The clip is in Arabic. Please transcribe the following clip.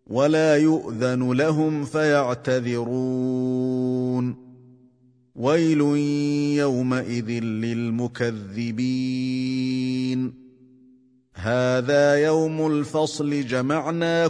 ولا يؤذن لهم فيعتذرون ويل يومئذ للمكذبين هذا يوم الفصل جمعناكم